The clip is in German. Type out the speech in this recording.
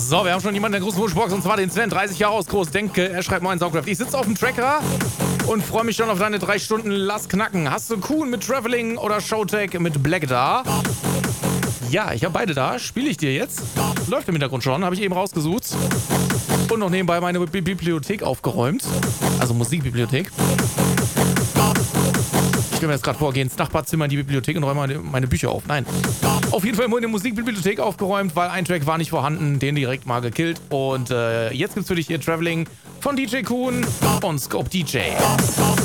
So, wir haben schon jemanden in der großen Wunschbox, und zwar den Sven, 30 Jahre aus groß. Denke, er schreibt Moin Soundcraft. Ich sitze auf dem Tracker und freue mich schon auf deine 3 Stunden Lass knacken. Hast du Kuhn mit Traveling oder Showtech mit Black da? Ja, ich habe beide da. Spiele ich dir jetzt? Läuft im Hintergrund schon, habe ich eben rausgesucht. Und noch nebenbei meine Bibliothek aufgeräumt. Also Musikbibliothek. Ich will mir jetzt gerade vorgehen, ins Nachbarzimmer in die Bibliothek und räume meine Bücher auf. Nein. Auf jeden Fall meine Musikbibliothek aufgeräumt, weil ein Track war nicht vorhanden. Den direkt mal gekillt. Und jetzt gibt's für dich hier Traveling von DJ Kuhn und Scope DJ.